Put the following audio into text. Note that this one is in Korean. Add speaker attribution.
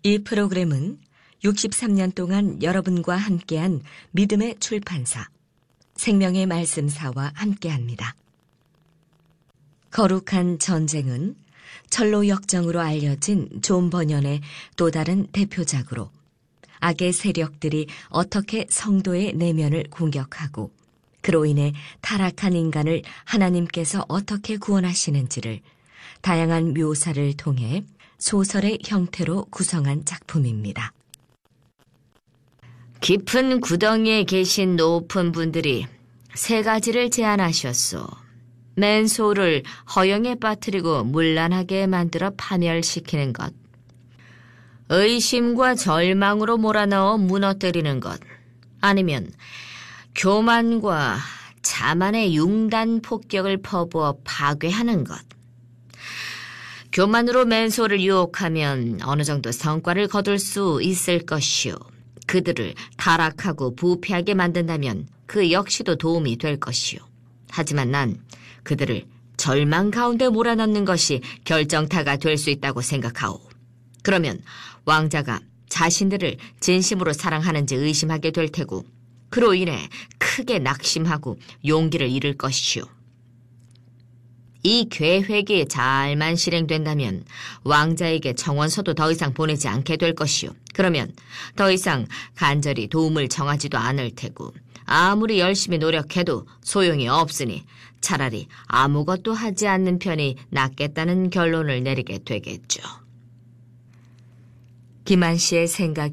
Speaker 1: 이 프로그램은 63년 동안 여러분과 함께한 믿음의 출판사, 생명의 말씀사와 함께합니다. 거룩한 전쟁은 철로 역정으로 알려진 존 버년의 또 다른 대표작으로 악의 세력들이 어떻게 성도의 내면을 공격하고 그로 인해 타락한 인간을 하나님께서 어떻게 구원하시는지를 다양한 묘사를 통해 소설의 형태로 구성한 작품입니다.
Speaker 2: 깊은 구덩이에 계신 높은 분들이 세 가지를 제안하셨소. 맨소를 허영에 빠뜨리고 문란하게 만들어 파멸시키는 것, 의심과 절망으로 몰아넣어 무너뜨리는 것, 아니면 교만과 자만의 융단 폭격을 퍼부어 파괴하는 것. 교만으로 맨소를 유혹하면 어느 정도 성과를 거둘 수 있을 것이요. 그들을 타락하고 부패하게 만든다면 그 역시도 도움이 될 것이요. 하지만 난 그들을 절망 가운데 몰아넣는 것이 결정타가 될 수 있다고 생각하오. 그러면 왕자가 자신들을 진심으로 사랑하는지 의심하게 될 테고 그로 인해 크게 낙심하고 용기를 잃을 것이오. 이 계획이 잘만 실행된다면 왕자에게 청원서도 더 이상 보내지 않게 될 것이오. 그러면 더 이상 간절히 도움을 청하지도 않을 테고 아무리 열심히 노력해도 소용이 없으니 차라리 아무것도 하지 않는 편이 낫겠다는 결론을 내리게 되겠죠.
Speaker 1: 김한 씨의 생각이